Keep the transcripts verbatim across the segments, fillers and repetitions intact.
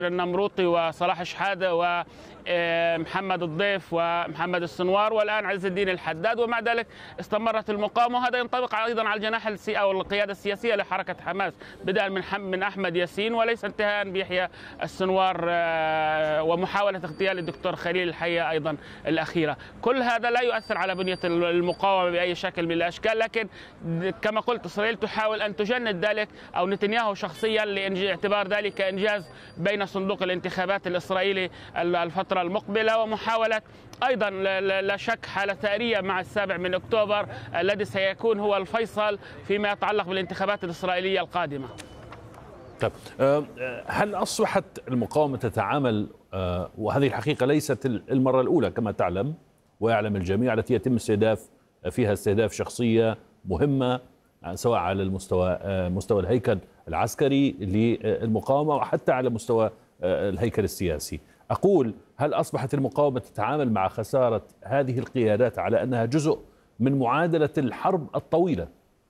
النمروطي وصلاح شحاده ومحمد الضيف ومحمد السنوار والان عز الدين الحداد، ومع ذلك استمرت المقاومه. وهذا ينطبق ايضا على الجناح السي او القياده السياسيه لحركه حماس، بدءا من من احمد ياسين وليس انتهاء بيحيى السنوار ومحاوله اغتيال الدكتور خليل الحيه ايضا الاخيره. كل هذا لا يؤثر على بنيه المقاومه باي شكل من الاشكال، لكن كما قلت اسرائيل تحاول ان تجند ذلك او نتنياهو شخصيا لاعتبار ذلك انجاز بين صندوق الانتخابات الإسرائيلي الفترة المقبلة، ومحاولة أيضا لا شك حالة ثأرية مع السابع من أكتوبر الذي سيكون هو الفيصل فيما يتعلق بالانتخابات الإسرائيلية القادمة. طيب، هل أصبحت المقاومة تتعامل، وهذه الحقيقة ليست المرة الأولى كما تعلم ويعلم الجميع، التي يتم استهداف فيها استهداف شخصية مهمة سواء على المستوى مستوى الهيكل العسكري للمقاومة وحتى على مستوى الهيكل السياسي. أقول، هل أصبحت المقاومة تتعامل مع خسارة هذه القيادات على أنها جزء من معادلة الحرب الطويلة؟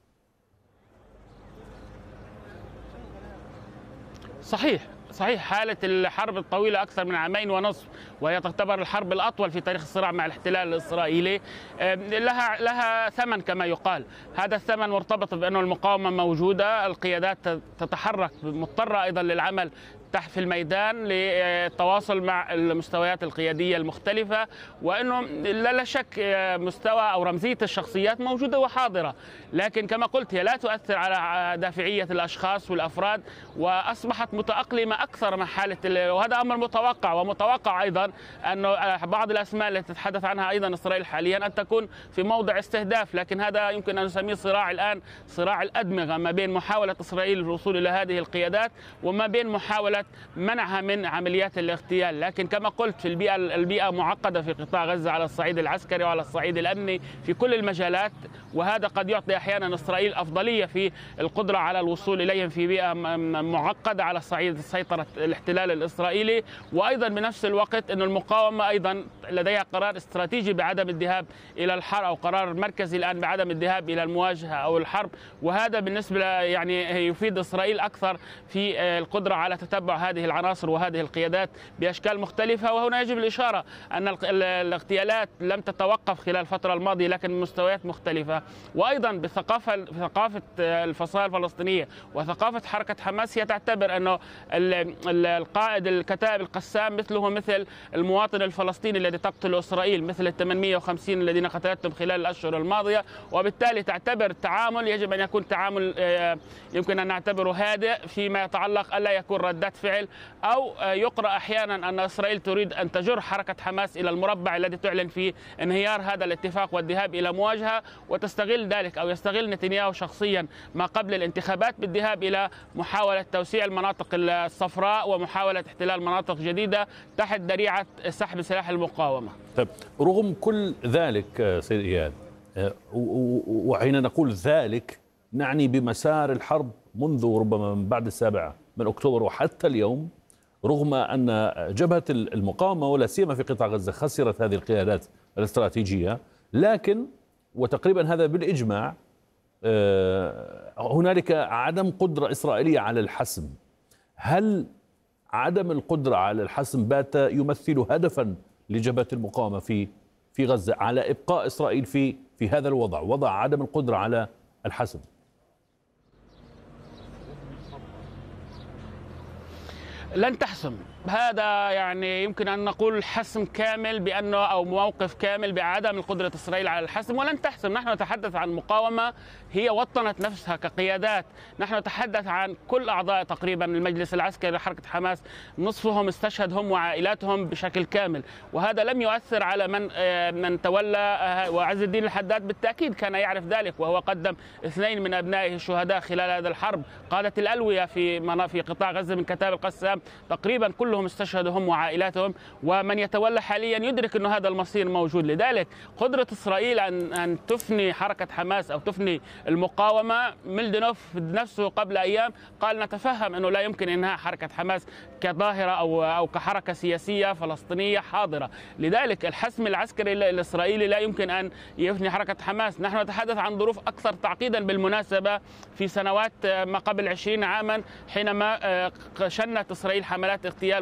صحيح صحيح حالة الحرب الطويلة أكثر من عامين ونصف، وهي تعتبر الحرب الأطول في تاريخ الصراع مع الاحتلال الإسرائيلي، لها لها ثمن كما يقال. هذا الثمن مرتبط بأن المقاومة موجودة، القيادات تتحرك مضطرة أيضا للعمل تحت في الميدان للتواصل مع المستويات القيادية المختلفة، وأنه لا شك مستوى أو رمزية الشخصيات موجودة وحاضرة، لكن كما قلت هي لا تؤثر على دافعية الأشخاص والأفراد، وأصبحت متأقلمة أكثر مع حالة، وهذا أمر متوقع. ومتوقع أيضا أن بعض الأسماء التي تتحدث عنها أيضا إسرائيل حاليا أن تكون في موضع استهداف، لكن هذا يمكن أن نسميه صراع الآن صراع الأدمغة ما بين محاولة إسرائيل الوصول إلى هذه القيادات وما بين محاولة منعها من عمليات الاغتيال. لكن كما قلت في البيئة البيئة معقدة في قطاع غزة على الصعيد العسكري وعلى الصعيد الأمني في كل المجالات، وهذا قد يعطي أحيانا إسرائيل أفضلية في القدرة على الوصول إليهم في بيئة معقدة على صعيد سيطرة الاحتلال الإسرائيلي. وأيضا بنفس الوقت أن المقاومة أيضا لديها قرار استراتيجي بعدم الذهاب إلى الحرب، أو قرار مركزي الآن بعدم الذهاب إلى المواجهة أو الحرب، وهذا بالنسبة يعني يفيد إسرائيل أكثر في القدرة على تتبع هذه العناصر وهذه القيادات بأشكال مختلفة. وهنا يجب الإشارة أن الاغتيالات لم تتوقف خلال الفترة الماضية لكن بمستويات مختلفة، وأيضا بثقافة بثقافة الفصائل الفلسطينية وثقافة حركة حماس هي تعتبر أنه القائد الكتائب القسام مثله مثل المواطن الفلسطيني الذي تقتله إسرائيل، مثل ال ثمانمئة وخمسين الذين قتلتهم خلال الأشهر الماضية، وبالتالي تعتبر التعامل يجب أن يكون تعامل يمكن أن نعتبره هادئ فيما يتعلق ألا يكون ردات فعل، أو يقرأ أحيانا أن إسرائيل تريد أن تجر حركة حماس إلى المربع الذي تعلن فيه انهيار هذا الاتفاق والذهاب إلى مواجهة، وتستغل ذلك أو يستغل نتنياهو شخصيا ما قبل الانتخابات بالذهاب إلى محاولة توسيع المناطق الصفراء ومحاولة احتلال مناطق جديدة تحت ذريعة سحب سلاح المقاومة. طيب، رغم كل ذلك سيد إياد، وحين نقول ذلك نعني بمسار الحرب منذ ربما من بعد السابع من أكتوبر وحتى اليوم، رغم أن جبهة المقاومة ولا سيما في قطاع غزة خسرت هذه القيادات الاستراتيجية، لكن وتقريبا هذا بالإجماع هنالك عدم قدرة إسرائيلية على الحسم. هل عدم القدرة على الحسم بات يمثل هدفا لجبهة المقاومة في في غزة على إبقاء إسرائيل في في هذا الوضع، وضع عدم القدرة على الحسم؟ لن تحسم، هذا يعني يمكن أن نقول حسم كامل بأنه أو موقف كامل بعدم قدرة إسرائيل على الحسم، ولن تحسم. نحن نتحدث عن مقاومة هي وطنت نفسها كقيادات، نحن نتحدث عن كل أعضاء تقريبا المجلس العسكري لحركة حماس، نصفهم استشهد هم وعائلاتهم بشكل كامل، وهذا لم يؤثر على من من تولى. وعز الدين الحداد بالتأكيد كان يعرف ذلك، وهو قدم اثنين من أبنائه الشهداء خلال هذا الحرب، قادة الألوية في في قطاع غزة من كتائب القسام تقريبا كلهم استشهدوا هم وعائلاتهم، ومن يتولى حاليا يدرك أن هذا المصير موجود. لذلك قدرة إسرائيل أن أن تفني حركة حماس أو تفني المقاومة، ميلدينوف نفسه قبل أيام قال نتفهم أنه لا يمكن إنهاء حركة حماس كظاهرة أو أو كحركة سياسية فلسطينية حاضرة. لذلك الحسم العسكري الإسرائيلي لا يمكن أن يفني حركة حماس. نحن نتحدث عن ظروف أكثر تعقيدا بالمناسبة في سنوات ما قبل عشرين عاما حينما شنت إسرائيل حملات اغتيال